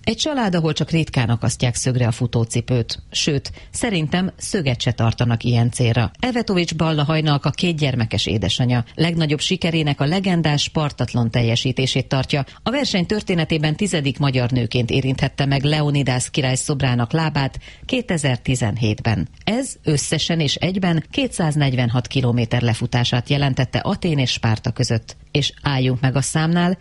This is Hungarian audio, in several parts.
Egy család, ahol csak ritkán akasztják szögre a futócipőt. Sőt, szerintem szöget se tartanak ilyen célra. Evetovics Balla Hajnalka 2 gyermekes édesanyja. Legnagyobb sikerének a legendás Spartathlon teljesítését tartja. A verseny történetében 10. magyar nőként érinthette meg Leonidas király szobrának lábát 2017-ben. Ez összesen és egyben 246 kilométer lefutását jelentette Atén és Spárta között. És álljunk meg a számnál,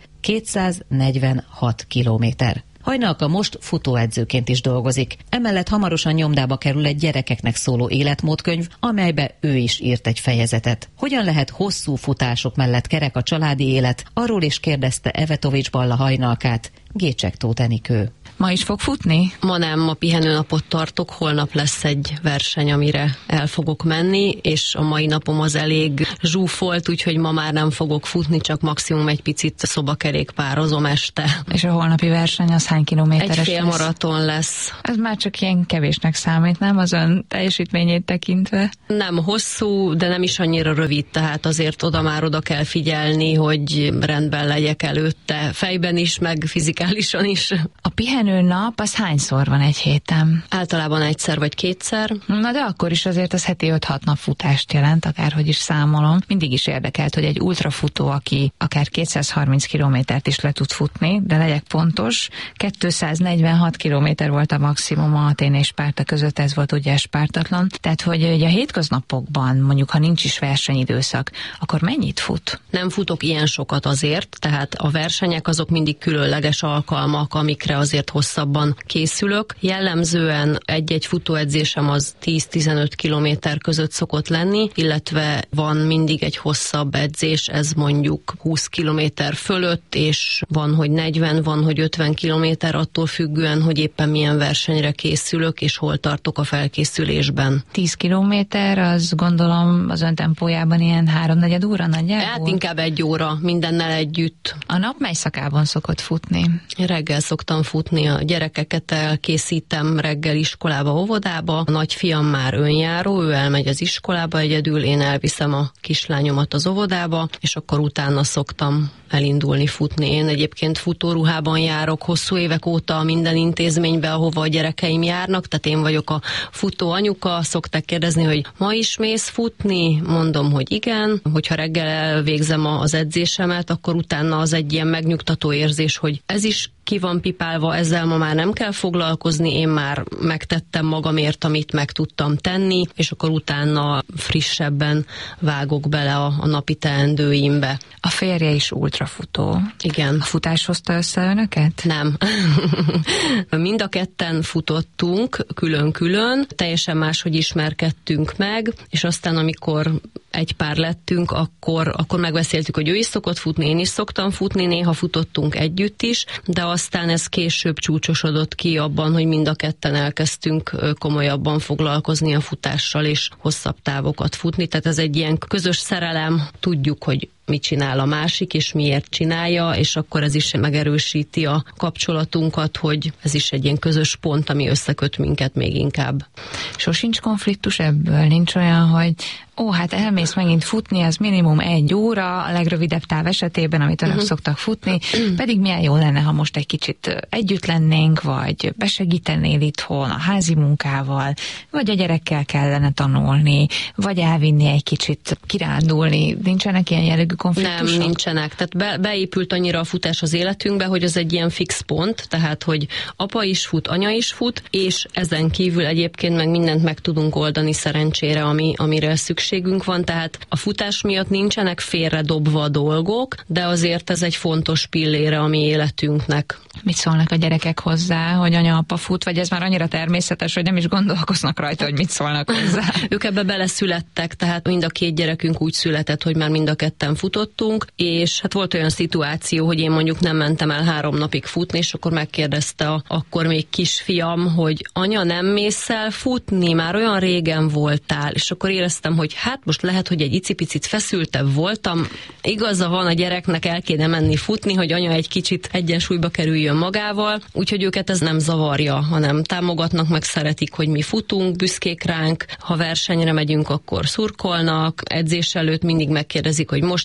246 kilométer. Hajnalka most futóedzőként is dolgozik. Emellett hamarosan nyomdába kerül egy gyerekeknek szóló életmódkönyv, amelybe ő is írt egy fejezetet. Hogyan lehet hosszú futások mellett kerek a családi élet? Arról is kérdezte Evetovics Balla Hajnalkát Gécsek Tóth Enikő. Ma is fog futni? Ma nem, ma pihenőnapot tartok, holnap lesz egy verseny, amire el fogok menni, és a mai napom az elég zsúfolt, úgyhogy ma már nem fogok futni, csak maximum egy picit szobakerékpározom este. És a holnapi verseny az hány kilométeres lesz? Egy félmaraton lesz. Ez már csak ilyen kevésnek számít, nem? Az ön teljesítményét tekintve? Nem hosszú, de nem is annyira rövid, tehát azért oda kell figyelni, hogy rendben legyek előtte, fejben is, meg fizikálisan is. A pihenőnap az hányszor van egy héten? Általában 1 vagy 2. Na de akkor is azért az heti 5-6 nap futást jelent, akárhogy is számolom. Mindig is érdekelt, hogy egy ultrafutó, aki akár 230 kilométert is le tud futni, de legyek pontos, 246 kilométer volt a maximum a Atén és Spárta között, ez volt ugye Spartathlon. Tehát, hogy a hétköznapokban, mondjuk ha nincs is versenyidőszak, akkor mennyit fut? Nem futok ilyen sokat azért, tehát a versenyek azok mindig különleges alkalmak, amikre azért hosszabban készülök. Jellemzően egy-egy futóedzésem az 10-15 kilométer között szokott lenni, illetve van mindig egy hosszabb edzés, ez mondjuk 20 kilométer fölött, és van, hogy 40, van, hogy 50 kilométer, attól függően, hogy éppen milyen versenyre készülök, és hol tartok a felkészülésben. 10 kilométer, az gondolom az ön tempójában ilyen 3-4 óra nagyjából? Hát inkább 1 óra mindennel együtt. A nap mely szakában szokott futni? Reggel szoktam futni, a gyerekeket elkészítem reggel iskolába, óvodába. A nagyfiam már önjáró, ő elmegy az iskolába egyedül, én elviszem a kislányomat az óvodába, és akkor utána szoktam elindulni futni. Én egyébként futóruhában járok hosszú évek óta minden intézménybe, ahova a gyerekeim járnak, tehát én vagyok a futó anyuka. Szokták kérdezni, hogy ma is mész futni? Mondom, hogy igen. Hogyha reggel elvégzem az edzésemet, akkor utána az egy ilyen megnyugtató érzés, hogy ez is ki van pipálva, ezzel ma már nem kell foglalkozni, én már megtettem magamért, amit meg tudtam tenni, és akkor utána frissebben vágok bele a napi teendőimbe. A férje is ultrafutó. Igen. A futás hozta össze önöket? Nem. Mind a ketten futottunk külön-külön, teljesen máshogy ismerkedtünk meg, és aztán amikor egy pár lettünk, akkor megbeszéltük, hogy ő is szokott futni, én is szoktam futni, néha futottunk együtt is, de aztán ez később csúcsosodott ki abban, hogy mind a ketten elkezdtünk komolyabban foglalkozni a futással és hosszabb távokat futni, tehát ez egy ilyen közös szerelem, tudjuk, hogy mit csinál a másik, és miért csinálja, és akkor ez is megerősíti a kapcsolatunkat, hogy ez is egy ilyen közös pont, ami összeköt minket még inkább. Sosincs konfliktus ebből? Nincs olyan, hogy hát elmész megint futni, az minimum 1 óra, a legrövidebb táv esetében, amit önök szoktak futni, pedig milyen jó lenne, ha most egy kicsit együtt lennénk, vagy besegítenél itthon a házi munkával, vagy a gyerekkel kellene tanulni, vagy elvinni egy kicsit kirándulni. Nincsenek ilyen jellegű konfliktusok? Nem, nincsenek. Tehát beépült annyira a futás az életünkbe, hogy az egy ilyen fix pont, tehát hogy apa is fut, anya is fut, és ezen kívül egyébként meg mindent meg tudunk oldani szerencsére, amire szükségünk van, tehát a futás miatt nincsenek félredobva a dolgok, de azért ez egy fontos pillére a mi életünknek. Mit szólnak a gyerekek hozzá, hogy anya-apa fut, vagy ez már annyira természetes, hogy nem is gondolkoznak rajta, hogy mit szólnak hozzá? Ők ebbe beleszülettek, tehát mind a 2 gyerekünk úgy született, hogy már mind a ketten futottunk, és hát volt olyan szituáció, hogy én mondjuk nem mentem el 3 napig futni, és akkor megkérdezte akkor még kisfiam, hogy anya, nem mész el futni? Már olyan régen voltál, és akkor éreztem, hogy hát most lehet, hogy egy icipicit feszültebb voltam. Igaza van, a gyereknek el kéne menni futni, hogy anya egy kicsit egyensúlyba kerüljön magával, úgyhogy őket ez nem zavarja, hanem támogatnak, meg szeretik, hogy mi futunk, büszkék ránk, ha versenyre megyünk, akkor szurkolnak, edzés előtt mindig megkérdezik, hogy most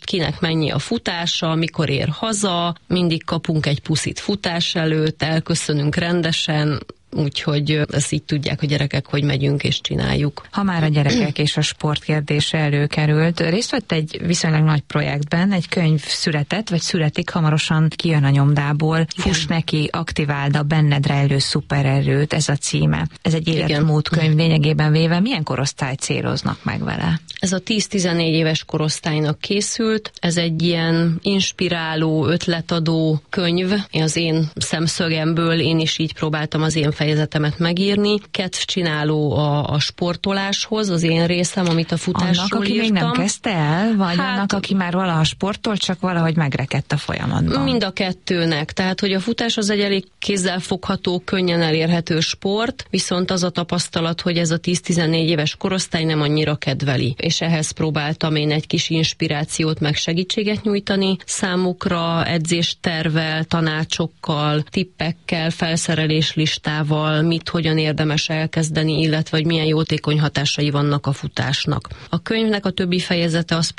kinek mennyi a futása, mikor ér haza, mindig kapunk egy puszit futás előtt, elköszönünk rendesen, úgyhogy ezt így tudják a gyerekek, hogy megyünk és csináljuk. Ha már a gyerekek és a sport kérdése előkerült, részt vett egy viszonylag nagy projektben, egy könyv született, vagy születik, hamarosan kijön a nyomdából. Fuss neki, aktiváld a benned rejlő szupererőt, ez a címe. Ez egy életmód könyv lényegében véve. Milyen korosztályt céloznak meg vele? Ez a 10-14 éves korosztálynak készült. Ez egy ilyen inspiráló, ötletadó könyv. Az én szemszögemből én is így próbáltam az én fejezetemet megírni. Kedvcsináló a sportoláshoz, az én részem, amit a futásról annak, aki írtam. még nem kezdte el, vagy annak, aki már valaha sportol, csak valahogy megrekedt a folyamatban? Mind a kettőnek. Tehát, hogy a futás az egy elég kézzelfogható, könnyen elérhető sport, viszont az a tapasztalat, hogy ez a 10-14 éves korosztály nem annyira kedveli. És ehhez próbáltam én egy kis inspirációt, meg segítséget nyújtani számukra, edzéstervvel, tanácsokkal, tippekkel, felszereléslistával, mit, hogyan érdemes elkezdeni, illetve hogy milyen jótékony hatásai vannak a futásnak. A könyvnek a többi fejezete az